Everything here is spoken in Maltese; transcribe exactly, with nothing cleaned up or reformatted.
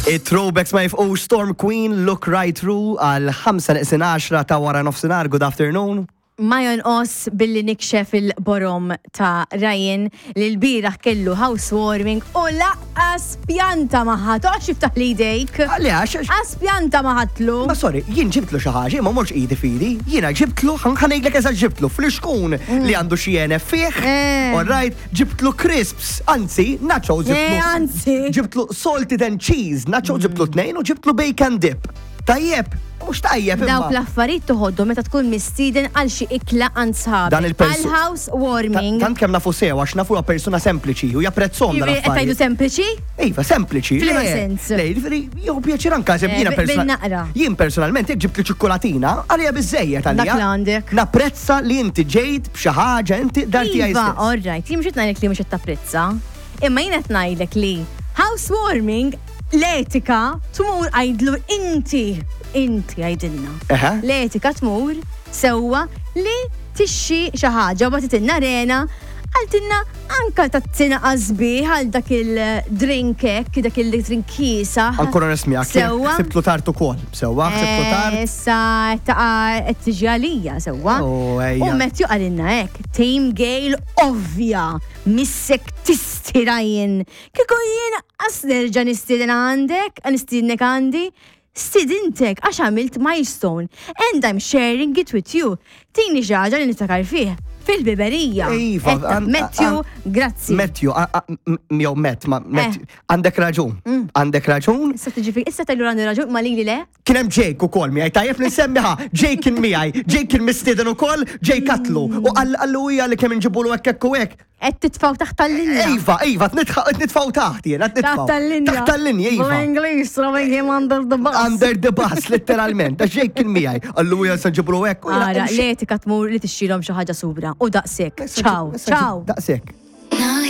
It-throwbacks ma jifqu Storm Queen, Look Right Through għal ħamsa neqsin għaxra ta' wara nofsinhar. Good afternoon. Ma jonqos billi nikxef il-borom ta' Ryan li l-biraħ kellu housewarming u laqqas pjanta maħat. Oħx jiftaħ li jdejk. Għalli għax? Għas pjanta maħatlu. Ma sorry, jien ġibtlu xaħġi, ma morx idi fidi. Jiena ġibtlu, ħanejlek eżat ġibtlu fl-iskun li għandu xijene fih. All right, ġibtlu crisps, anzi, nachos ġibtlu. Anzi. Ġibtlu salted and cheese, nachos ġibtlu tnejn u ġibtlu bacon dip. Tajjeb, mux tajjeb. Dawk l-affarijiet toħoddu meta tkun mistieden għal xi ikla ansab. Dan il-persu- Għal housewarming. Tant kemm nafu sew għax nafu persuna sempliċi u japprezzhom Jiġifieri qed tgħidu sempliċi? Iva, sempliċi. Fl-ima le, sens. Le, jiġifieri jew pjaċir anka sem Eh, jiena bi- persona- bil-naqra. Jien personalment jekk ġibt li ċokkolatina, għalija biżejjed Dak għalija. li għandek. Napprezza li inti ġejt b'xi ħaġa inti dar tiegħi Iva, stess. all right, jien mhux qed ngħidlek li mhux qed tapprezza. Imma jien qed ngħidlek li housewarming l-etika tmur għajdlu inti, inti għajdilna. Eħe. L-etika tmur sewwa li tixxi xi ħaġa u batitinna rena għaltinna anka tattina qasbi għal dak il-drinkek, dak il-drinkisa. Ankora nismijak, Sewwa. sibtlu tart ukoll. Sewwa, sibtlu tart. Issa taqa qed tiġi għalija sewwa. Oh, ejja. U Matthew għalinna hekk, Tame Gale ovvja, missek tistirajin. Kieku jien qas nerġa' nistieden għandek, nistiednek għandi, stidintek għax għamilt milestone and I'm sharing it with you. Tini xi ħaġa li niftakar fih. Fil-biberija. Iva, Etta, an- Matthew, an- grazzi. Matthew, a- a- m- jew Matt, ma Matthew, għandek raġun. Għandek raġun. Issa tiġi issa tajlu għandu raġun ma li li le? Kien hemm Jake ukoll miegħi, tajjeb nisemmiha, Jake kien miegħi, Jake kien mistieden ukoll, Jake katlu. U għallu hija li kemm inġibulu hekk hekk u hekk. Qed titfaw taħt tal-linja. Iva, iva, tnitfaw taħt jiena, tnitfaw. Taħt tal-linja. Taħt tal-linja, iva. Bl-Inglis, throwing him under the bus. Under the bus, literalment. Għax Jake kien miegħi, għallu hija se nġibulu hekk. u jiena Ara, imxi- l-etika tmur li tixxilhom xi ħaġa subra. U daqshekk. Issa- Ciao, issa- ciao. Daqshekk.